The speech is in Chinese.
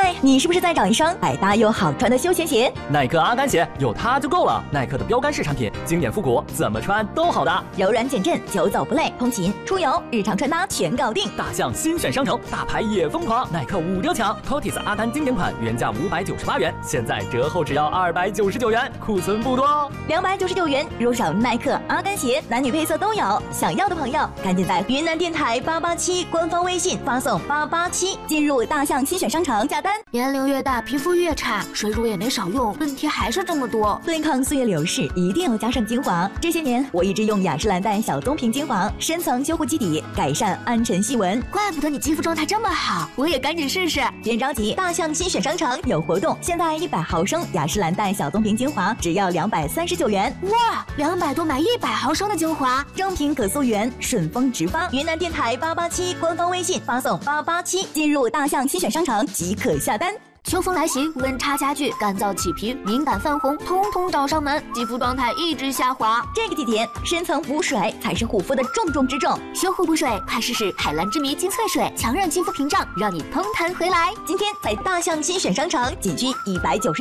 嗨，你是不是在找一双百搭又好穿的休闲鞋？ 耐克阿甘鞋有它就够了。耐克的标杆式产品，经典复古，怎么穿都好搭， 柔软减震，久走不累，通勤、出游、日常穿搭全搞定。 大象新选商城，大牌也疯狂，耐克5折抢 ，Cortez 阿甘经典款原价598元，现在折后只要299元，库存不多哦。 299元入手耐克阿甘鞋，男女配色都有。想要的朋友，赶紧在云南电台887官方微信发送887，进入大象新选商城下单。 年龄越大，皮肤越差，水乳也没少用，问题还是这么多。 对抗岁月流逝，一定要加上精华。这些年，我一直用雅诗兰黛小棕瓶精华，深层修护基底，改善暗沉细纹。 怪不得你肌肤状态这么好，我也赶紧试试。 别着急，大象新选商城有活动，现在100毫升雅诗兰黛小棕瓶精华只要239元。 哇，200多买100毫升的精华， 正品可溯源，顺丰直发。云南电台887官方微信发送887，进入大象新选商城即可下单。 秋风来袭，温差加剧，干燥起皮，敏感泛红，通通找上门，肌肤状态一直下滑。 这个季节，深层补水才是护肤的重中之重。 修护补水，快试试海蓝之谜精粹水，强韧肌肤屏障，让你通弹回来。 今天在大象新选商城仅需199。